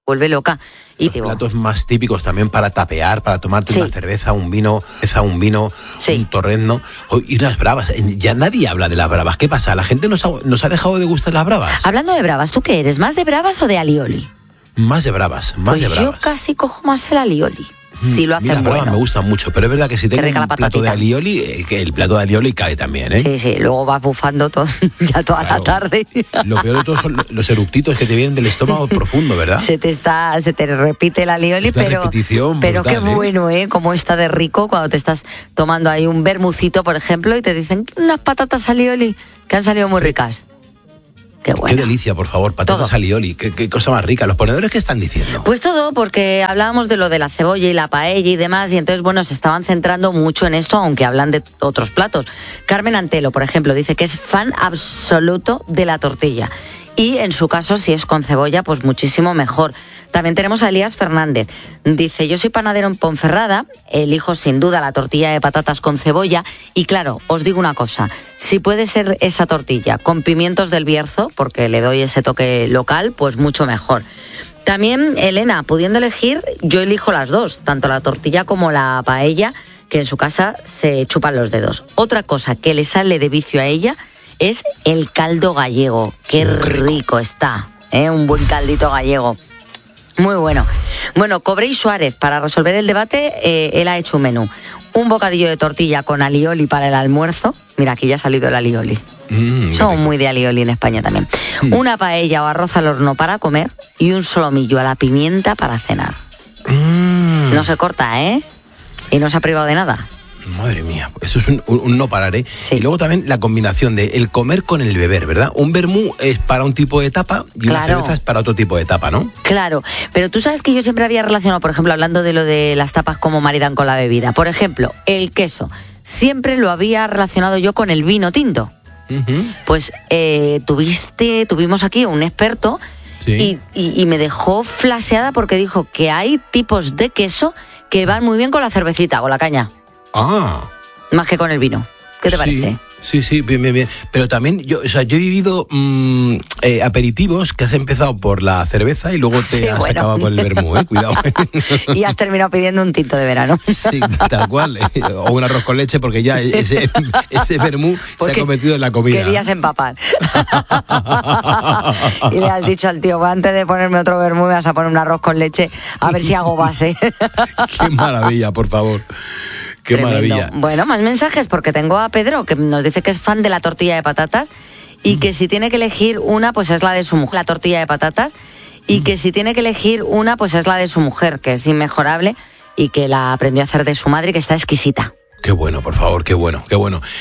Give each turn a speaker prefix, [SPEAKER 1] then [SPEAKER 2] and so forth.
[SPEAKER 1] vuelve loca. Y
[SPEAKER 2] los platos más típicos también para tapear, para tomarte una cerveza, un vino, un torrezno. Y las bravas, ya nadie habla de las bravas. ¿Qué pasa? ¿La gente nos ha dejado de gustar las bravas?
[SPEAKER 1] Hablando de bravas, ¿tú qué eres? ¿Más de bravas o de alioli?
[SPEAKER 2] Más de bravas,
[SPEAKER 1] de bravas. Yo casi cojo más el alioli. Si lo hacen
[SPEAKER 2] las bravas
[SPEAKER 1] bueno.
[SPEAKER 2] Me gustan mucho, pero es verdad que si tengo un plato de alioli, que el plato de alioli cae también, ¿eh?
[SPEAKER 1] Sí, luego vas bufando toda la tarde.
[SPEAKER 2] Lo peor de todo son los eructitos que te vienen del estómago profundo, ¿verdad?
[SPEAKER 1] Se te repite el alioli, pero
[SPEAKER 2] brutal,
[SPEAKER 1] qué bueno, ¿eh? Como está de rico cuando te estás tomando ahí un vermucito, por ejemplo, y te dicen unas patatas alioli que han salido muy ricas. Qué bueno.
[SPEAKER 2] Qué delicia, por favor, patatas alioli, qué cosa más rica. ¿Los ponedores qué están diciendo?
[SPEAKER 1] Pues todo, porque hablábamos de lo de la cebolla y la paella y demás, y entonces, bueno, se estaban centrando mucho en esto, aunque hablan de otros platos. Carmen Antelo, por ejemplo, dice que es fan absoluto de la tortilla. Y en su caso, si es con cebolla, pues muchísimo mejor. También tenemos a Elías Fernández. Dice, yo soy panadero en Ponferrada, elijo sin duda la tortilla de patatas con cebolla. Y claro, os digo una cosa, si puede ser esa tortilla con pimientos del Bierzo, porque le doy ese toque local, pues mucho mejor. También, Elena, pudiendo elegir, yo elijo las dos, tanto la tortilla como la paella, que en su casa se chupan los dedos. Otra cosa que le sale de vicio a ella es el caldo gallego. Qué rico está, ¿eh? Un buen caldito gallego. Muy bueno. Bueno, Cobrey Suárez, para resolver el debate, él ha hecho un menú. Un bocadillo de tortilla con alioli para el almuerzo. Mira, aquí ya ha salido el alioli. Somos muy de alioli en España también. Una paella o arroz al horno para comer y un solomillo a la pimienta para cenar. No se corta, ¿eh? Y no se ha privado de nada.
[SPEAKER 2] Madre mía, eso es un no parar, ¿eh?
[SPEAKER 1] Sí.
[SPEAKER 2] Y luego también la combinación de el comer con el beber, ¿verdad? Un vermú es para un tipo de tapa y una cerveza es para otro tipo de tapa, ¿no?
[SPEAKER 1] Claro, pero tú sabes que yo siempre había relacionado, por ejemplo, hablando de lo de las tapas como maridan con la bebida. Por ejemplo, el queso, siempre lo había relacionado yo con el vino tinto. Pues tuvimos aquí un experto y me dejó flaseada porque dijo que hay tipos de queso que van muy bien con la cervecita, con la caña. Más que con el vino. ¿Qué te parece?
[SPEAKER 2] Sí, bien. Pero también, yo he vivido aperitivos que has empezado por la cerveza y luego te has acabado con el vermú, cuidado.
[SPEAKER 1] Y has terminado pidiendo un tinto de verano.
[SPEAKER 2] Sí, tal cual. O un arroz con leche, porque ya ese vermú se ha convertido en la comida.
[SPEAKER 1] Querías empapar. Y le has dicho al tío, antes de ponerme otro vermú me vas a poner un arroz con leche, a ver si hago base.
[SPEAKER 2] Qué maravilla, por favor. Qué
[SPEAKER 1] Tremendo.
[SPEAKER 2] Maravilla.
[SPEAKER 1] Bueno, más mensajes, porque tengo a Pedro, que nos dice que es fan de la tortilla de patatas y que si tiene que elegir una, pues es la de su mujer, la tortilla de patatas, y que si tiene que elegir una, pues es la de su mujer, que es inmejorable y que la aprendió a hacer de su madre y que está exquisita.
[SPEAKER 2] Qué bueno, por favor, qué bueno.